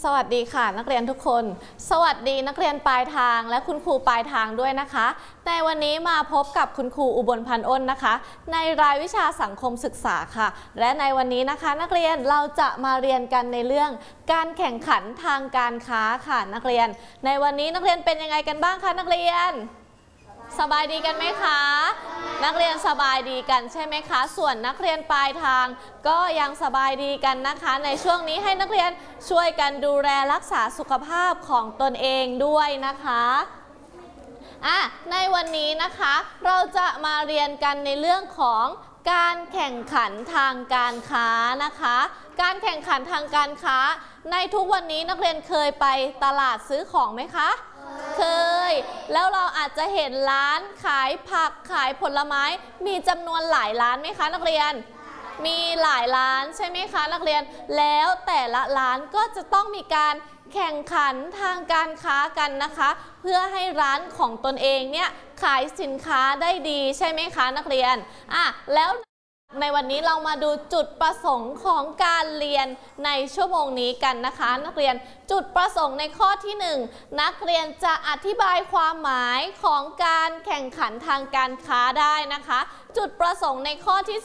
สวัสดีค่ะนักเรียนทุกคนสวัสดีนักเรียนปลายทางและคุณครูปลายทางด้วยนะคะในวันนี้มาพบกับคุณครูอุบลพันธ์อ้นนะคะในรายวิชาสังคมศึกษาค่ะและในวันนี้นะคะนักเรียนเราจะมาเรียนกันในเรื่องการแข่งขันทางการค้าค่ะนักเรียนในวันนี้นักเรียนเป็นยังไงกันบ้างคะนักเรียนสบายดีกันไหมคะนักเรียนสบายดีกันใช่ไหมคะส่วนนักเรียนปลายทางก็ยังสบายดีกันนะคะในช่วงนี้ให้นักเรียนช่วยกันดูแลรักษาสุขภาพของตนเองด้วยนะคะในวันนี้นะคะเราจะมาเรียนกันในเรื่องของการแข่งขันทางการค้านะคะการแข่งขันทางการค้าในทุกวันนี้นักเรียนเคยไปตลาดซื้อของไหมคะเคยแล้วเราอาจจะเห็นร้านขายผักขายผลไม้มีจำนวนหลายร้านไหมคะนักเรียนมีหลายร้านใช่ไหมคะนักเรียนแล้วแต่ละร้านก็จะต้องมีการแข่งขันทางการค้ากันนะคะเพื่อให้ร้านของตนเองเนี่ยขายสินค้าได้ดีใช่ไหมคะนักเรียนแล้วในวันนี้เรามาดูจุดประสงค์ของการเรียนในชั่วโมงนี้กันนะคะนักเรียนจุดประสงค์ในข้อที่1นักเรียนจะอธิบายความหมายของการแข่งขันทางการค้าได้นะคะจุดประสงค์ในข้อที่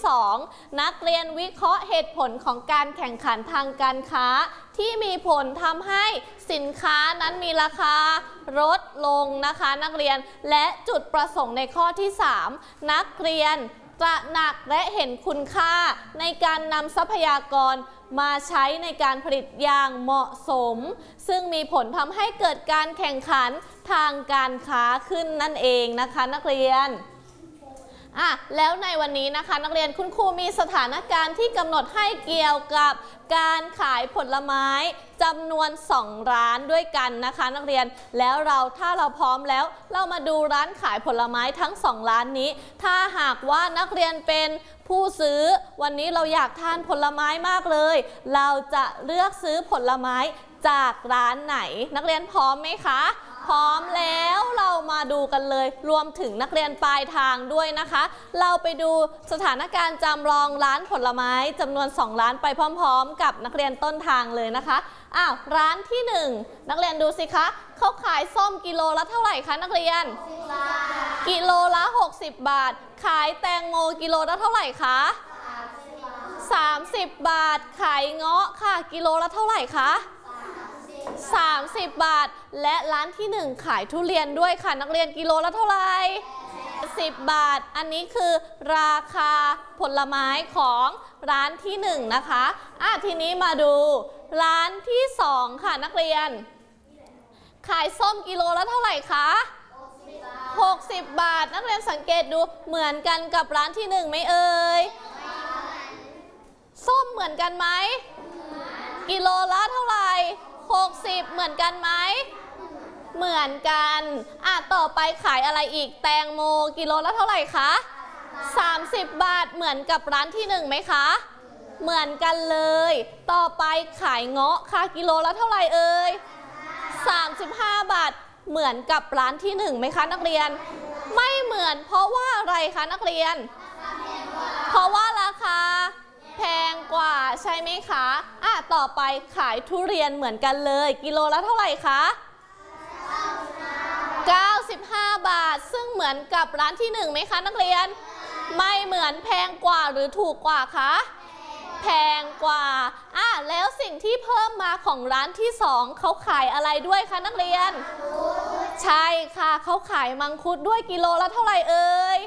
2นักเรียนวิเคราะห์เหตุผลของการแข่งขันทางการค้าที่มีผลทำให้สินค้านั้นมีราคาลดลงนะคะนักเรียนและจุดประสงค์ในข้อที่3นักเรียนตระหนักและเห็นคุณค่าในการนำทรัพยากรมาใช้ในการผลิตอย่างเหมาะสมซึ่งมีผลทำให้เกิดการแข่งขันทางการค้าขึ้นนั่นเองนะคะนักเรียนแล้วในวันนี้นะคะนักเรียนคุณครูมีสถานการณ์ที่กำหนดให้เกี่ยวกับการขายผลไม้จำนวน2ร้านด้วยกันนะคะนักเรียนแล้วถ้าเราพร้อมแล้วเรามาดูร้านขายผลไม้ทั้ง2ร้านนี้ถ้าหากว่านักเรียนเป็นผู้ซื้อวันนี้เราอยากทานผลไม้มากเลยเราจะเลือกซื้อผลไม้จากร้านไหนนักเรียนพร้อมไหมคะพร้อมแล้วเรามาดูกันเลยรวมถึงนักเรียนปลายทางด้วยนะคะเราไปดูสถานการณ์จำลองร้านผลไม้จำนวน2ร้านไปพร้อมๆกับนักเรียนต้นทางเลยนะคะร้านที่1นักเรียนดูสิคะเขาขายส้มกิโลละเท่าไหร่คะนักเรียนกิโลละ60 บาทขายแตงโมกิโลละเท่าไหร่คะ30 บาทขายเงาะค่ะกิโลละเท่าไหร่คะ30 บาทและร้านที่1ขายทุเรียนด้วยค่ะนักเรียนกิโลละเท่าไหร่10 บาทอันนี้คือราคาผลไม้ของร้านที่1นะคะทีนี้มาดูร้านที่2ค่ะนักเรียนขายส้มกิโลละเท่าไหร่คะ60 บาทนักเรียนสังเกตดูเหมือนกันกับร้านที่1ไหมเอ่ยส้มเหมือนกันไหมกิโลละเท่าไหร่60เหมือนกันไหมเหมือนกันต่อไปขายอะไรอีกแตงโมกิโลละเท่าไหร่คะ30 บาทเหมือนกับร้านที่1ไหมคะเหมือนกันเลยต่อไปขายเงาะค่ะกิโลละเท่าไหร่เอ่ย35 บาทเหมือนกับร้านที่1ไหมคะนักเรียนไม่เหมือนเพราะว่าอะไรคะนักเรียนเพราะว่าราคาแพงกว่าใช่ไหมคะต่อไปขายทุเรียนเหมือนกันเลยกิโลละเท่าไหร่คะ95 บาทซึ่งเหมือนกับร้านที่1ไหมคะนักเรียนไม่เหมือนแพงกว่าหรือถูกกว่าคะแพงกว่าแล้วสิ่งที่เพิ่มมาของร้านที่2เขาขายอะไรด้วยคะนักเรียนใช่ค่ะเขาขายมังคุดด้วยกิโลละเท่าไหร่เอ่ย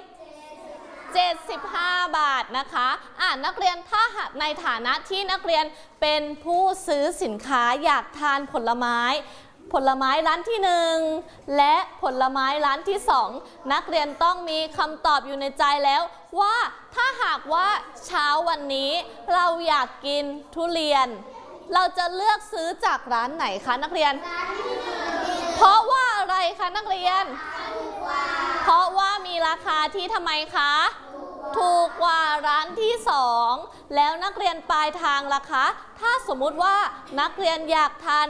75 บาทนะคะนักเรียนถ้าในฐานะที่นักเรียนเป็นผู้ซื้อสินค้าอยากทานผลไม้ร้านที่1และผลไม้ร้านที่2นักเรียนต้องมีคำตอบอยู่ในใจแล้วว่าถ้าหากว่าเช้าวันนี้เราอยากกินทุเรียนเราจะเลือกซื้อจากร้านไหนคะนักเรียนเพราะว่าอะไรคะนักเรียนเพราะว่ามีราคาที่ทำไมคะถูกกว่าร้านที่2แล้วนักเรียนปลายทางล่ะคะถ้าสมมุติว่านักเรียนอยากทาน